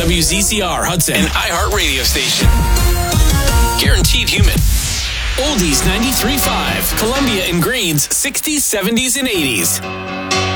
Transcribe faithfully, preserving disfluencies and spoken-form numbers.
W Z C R Hudson, an iHeart radio station. Guaranteed human. Oldies ninety-three point five, Columbia and Green's sixties, seventies, and eighties.